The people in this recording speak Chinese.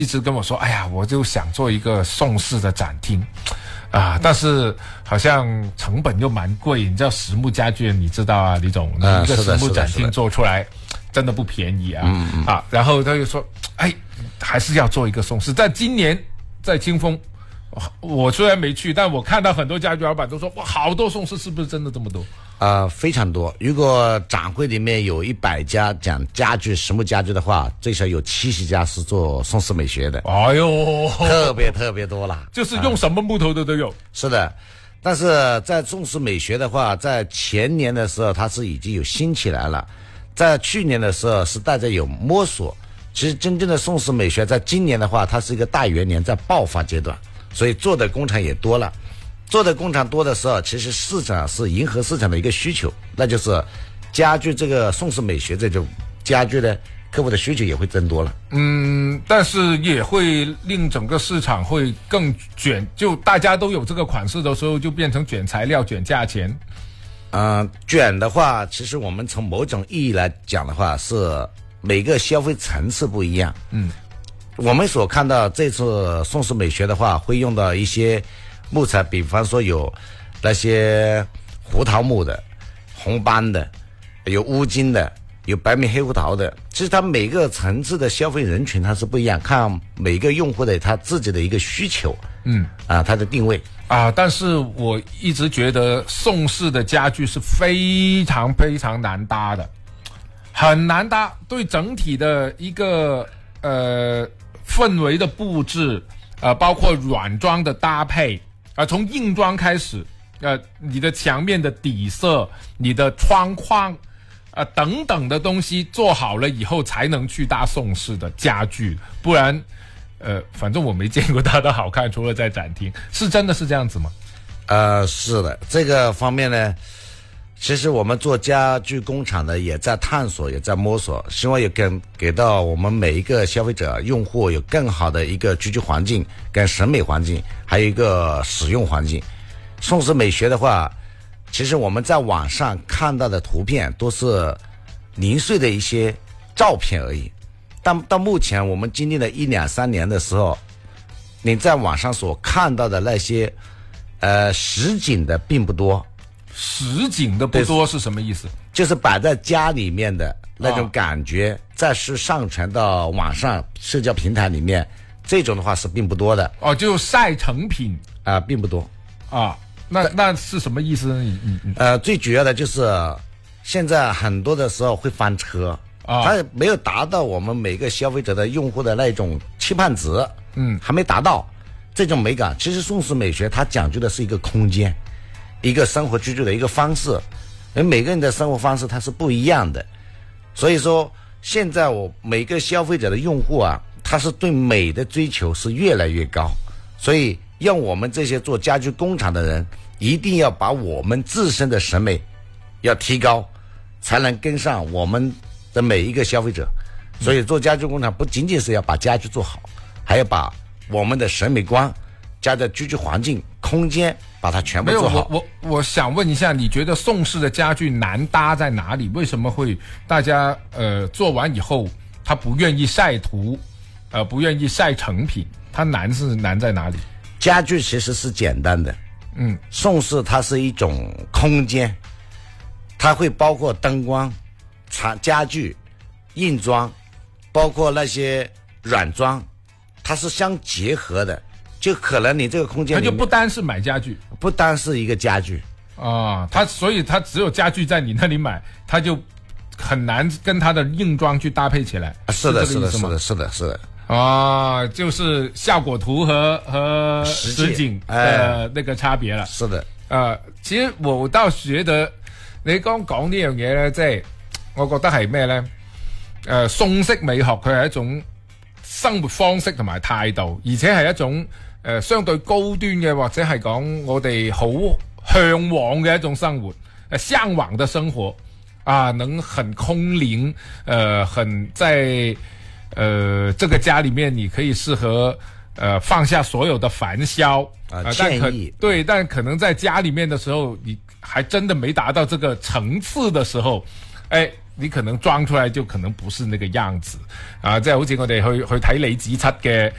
一直跟我说，哎呀，我就想做一个宋式的展厅，但是好像成本又蛮贵，你知道实木家具，你知道啊，李总，你一个实木展厅做出来真的不便宜啊，然后他就说，哎，还是要做一个宋式。在今年在金峰，我虽然没去，但我看到很多家具老板都说，哇，好多宋式，是不是真的这么多？ 非常多。如果展会里面有100家讲家具、实木家具的话，最少有70家是做宋式美学的。 哎呦， 特别多了， 就是用什么木头的都有。 是的，但是在宋式美学的话，在前年的时候它是已经有兴起来了，在去年的时候是大家有摸索。其实真正的宋式美学在今年的话，它是一个大元年，在爆发阶段，所以做的工厂也多了。做的工厂多的时候，其实市场是迎合市场的一个需求，那就是家具这个宋式美学这种家具的客户的需求也会增多了。 但是也会令整个市场会更卷，就大家都有这个款式的时候，就变成卷材料、卷价钱。 卷的话，其实我们从某种意义来讲的话，是每个消费层次不一样。我们所看到这次宋式美学的话，会用到一些木材，比方说有那些胡桃木的、红斑的，有乌金的，有白米黑胡桃的。其实它每个层次的消费人群它是不一样，看每个用户的他自己的一个需求，他的定位但是我一直觉得宋式的家具是非常非常难搭的，很难搭，对整体的一个氛围的布置，包括软装的搭配。从硬装开始，你的墙面的底色、你的窗框，等等的东西做好了以后，才能去搭宋式的家具，不然，反正我没见过它的好看，除了在展厅，是真的是这样子吗？ 是的，这个方面呢，其实我们做家具工厂的也在探索，也在摸索，希望也给到我们每一个消费者、用户有更好的一个居住环境、跟审美环境，还有一个使用环境。宋式美学的话，其实我们在网上看到的图片都是零碎的一些照片而已，但到目前我们经历了1、2、3年的时候，你在网上所看到的那些实景的并不多。 实景的不多是什么意思？ 就是摆在家里面的那种感觉，再是上传到网上社交平台里面，这种的话是并不多的。 就晒成品并不多那是什么意思呢？ 最主要的就是现在很多的时候会翻车，它没有达到我们每个消费者的用户的那种期盼值，还没达到这种美感。其实宋式美学它讲究的是一个空间，一个生活居住的一个方式，而每个人的生活方式它是不一样的，所以说现在我每个消费者的用户他是对美的追求是越来越高，所以让我们这些做家居工厂的人一定要把我们自身的审美要提高，才能跟上我们的每一个消费者。所以做家居工厂不仅仅是要把家具做好，还要把我们的审美观加在居住环境、空间，把它全部做好。 我想问一下，你觉得宋式的家具难搭在哪里？为什么会大家做完以后他不愿意晒图，不愿意晒成品？它难是难在哪里？ 家具其实是简单的，宋式它是一种空间，它会包括灯光、家具、硬装，包括那些软装，它是相结合的。就可能你这个空间它就不单是买家具， 不单是一个家具所以它只有家具在你那里买，它就很难跟它的硬装去搭配起来。 是的就是效果图和实景的那个差別啦。 是的。 其實我倒覺得你講呢樣嘢咧，即係我覺得係咩咧？宋式美學佢係一種生活方式同埋態度，而且係一種相對高端嘅，或者係講我哋好向往嘅一種生活，向往的生活能很空靈，很在這個家裡面你可以適合放下所有的煩囂但可能在家裡面的時候，你還真的沒達到這個層次的時候， 你可能裝出來就可能不是那個樣子啊！即係好似我哋去睇李子柒嘅